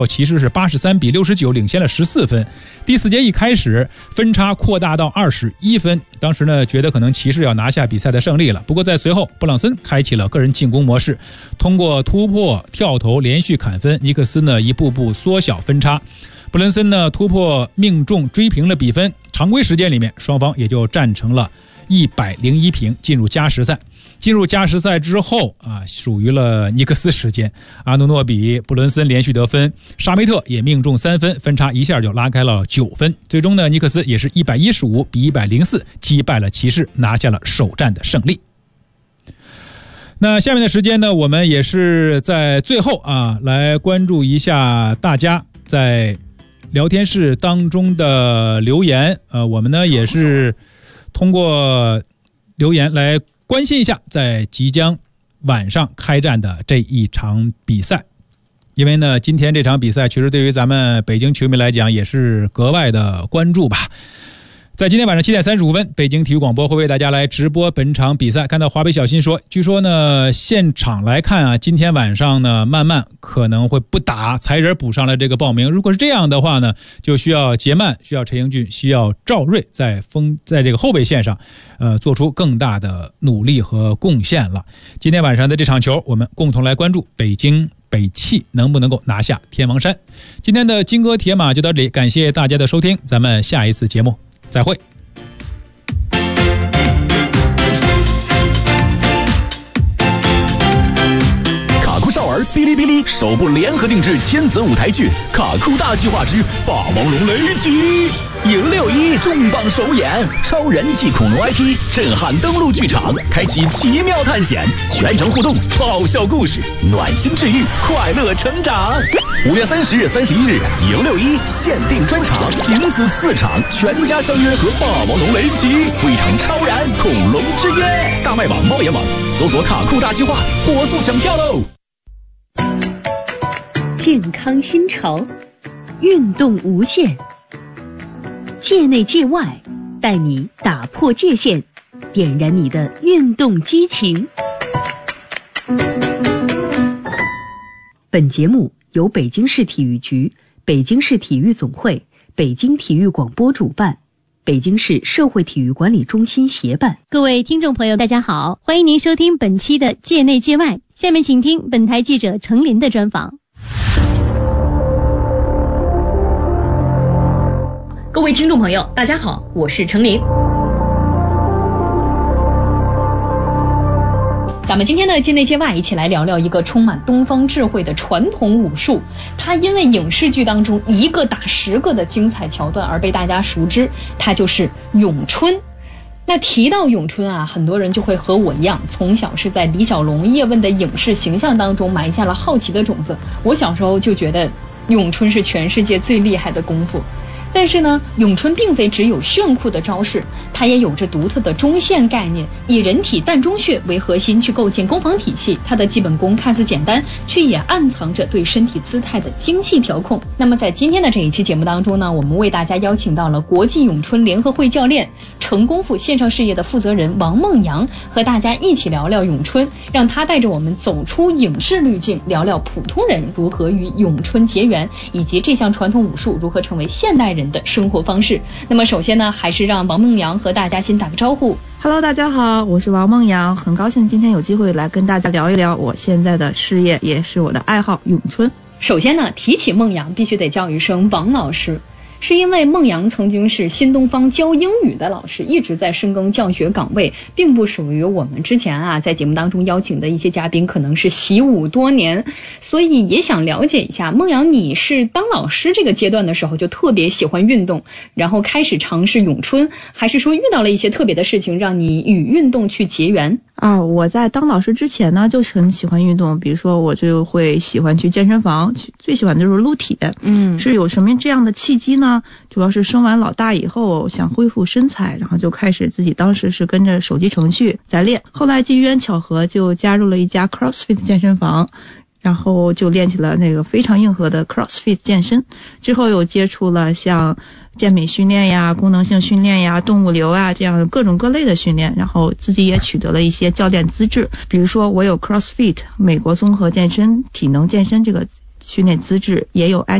骑士是83-69领先了14分。第4节一开始，分差扩大到21分。当时呢，觉得可能骑士要拿下比赛的胜利了。不过在随后，布朗森开启了个人进攻模式，通过突破、跳投连续砍分，尼克斯呢一步步缩小分差。布伦森呢突破命中追平了比分。常规时间里面，双方也就战成了101平，进入加时赛。进入加时赛之后属于了尼克斯时间。阿努诺比、布伦森连续得分，沙梅特也命中3分，分差一下就拉开了9分。最终呢，尼克斯也是115-104击败了骑士，拿下了首战的胜利。那下面的时间呢，我们也是在最后来关注一下大家在聊天室当中的留言。我们呢也是通过留言来关心一下在即将晚上开战的这一场比赛。因为呢，今天这场比赛确实对于咱们北京球迷来讲也是格外的关注吧。在今天晚上7点35分，北京体育广播会为大家来直播本场比赛。看到华北小新说，据说呢现场来看今天晚上呢慢慢可能会不打，才人补上了这个报名。如果是这样的话呢，就需要杰曼、需要陈英俊、需要赵睿在这个后备线上做出更大的努力和贡献了。今天晚上的这场球，我们共同来关注北京北汽能不能够拿下天王山。今天的金戈铁马就到这里，感谢大家的收听，咱们下一次节目再会。 卡酷少儿哔哩哔哩首部联合定制亲子舞台剧《卡酷大计划之霸王龙雷击》，迎6·1重磅首演，超人气恐龙 IP 震撼登陆剧场，开启奇妙探险，全程互动，爆笑故事，暖心治愈，快乐成长。5月30日、31日，迎6·1限定专场，仅此4场，全家相约和霸王龙雷击，赴一场超燃恐龙之约。大麦网、猫眼网搜索卡酷大计划，火速抢票喽！ 健康新潮，运动无限，界内界外，带你打破界限，点燃你的运动激情。本节目由北京市体育局、北京市体育总会、北京体育广播主办，北京市社会体育管理中心协办。 各位听众朋友大家好，欢迎您收听本期的界内界外，下面请听本台记者程琳的专访。 各位听众朋友大家好，我是程琳。咱们今天的界内界外一起来聊聊一个充满东方智慧的传统武术，它因为影视剧当中一个打10个的精彩桥段而被大家熟知，它就是咏春。那提到咏春很多人就会和我一样，从小是在李小龙、叶问的影视形象当中埋下了好奇的种子。我小时候就觉得咏春是全世界最厉害的功夫。但是呢，咏春并非只有炫酷的招式，它也有着独特的中线概念，以人体膻中穴为核心去构建攻防体系。它的基本功看似简单，却也暗藏着对身体姿态的精细调控。那么在今天的这一期节目当中呢，我们为大家邀请到了国际咏春联合会教练、成功府线上事业的负责人王梦阳，和大家一起聊聊咏春，让他带着我们走出影视滤镜，聊聊普通人如何与咏春结缘，以及这项传统武术如何成为现代人的生活方式。那么首先呢，还是让王梦阳和大家先打个招呼。 Hello， 大家好，我是王梦阳，很高兴今天有机会来跟大家聊一聊我现在的事业，也是我的爱好咏春。 首先呢，提起梦阳必须得叫一声王老师，是因为梦阳曾经是新东方教英语的老师，一直在深耕教学岗位，并不属于我们之前在节目当中邀请的一些嘉宾可能是习武多年，所以也想了解一下梦阳，你是当老师这个阶段的时候就特别喜欢运动，然后开始尝试咏春，还是说遇到了一些特别的事情让你与运动去结缘？ 我在当老师之前呢，就是很喜欢运动，比如说我就会喜欢去健身房，最喜欢的就是撸铁。是有什么这样的契机呢？主要是生完老大以后想恢复身材，然后就开始自己当时是跟着手机程序在练，后来机缘巧合就加入了一家 CrossFit 健身房，然后就练起了那个非常硬核的 CrossFit 健身，之后又接触了像健美训练呀、功能性训练呀、动物流啊这样各种各类的训练，然后自己也取得了一些教练资质，比如说我有 CrossFit 美国综合健身体能健身这个训练资质，也有